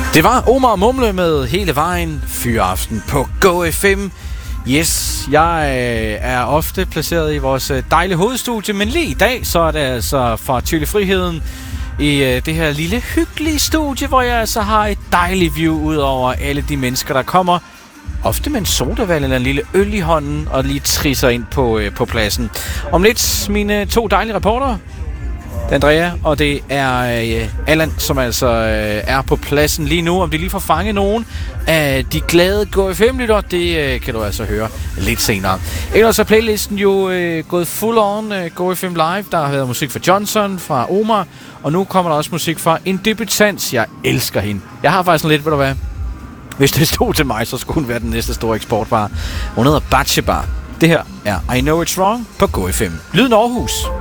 Det var Omar og Mumle med Hele Vejen, Fyraften på Go FM. Yes, jeg er ofte placeret i vores dejlige hovedstudie, men lige i dag, så er det altså fra Tivoli Friheden i det her lille hyggelige studie, hvor jeg altså har et dejligt view ud over alle de mennesker, der kommer. Ofte med en sodavand eller en lille øl i hånden og lige trisser ind på pladsen. Om lidt mine to dejlige reportere. Det er Andrea, og det er Allan, som altså er på pladsen lige nu. Om de lige får fanget nogen af de glade GoFM-lytter, det kan du altså høre lidt senere. Ellers er playlisten jo gået full on GoFM Live. Der har været musik fra Johnson, fra Omar, og nu kommer der også musik fra en debutant. Jeg elsker hende. Jeg har faktisk lidt, ved du hvad? Hvis det stod til mig, så skulle hun være den næste store eksportvare. Hun hedder Batsheba. Det her er I Know It's Wrong på GoFM. Lyden Aarhus.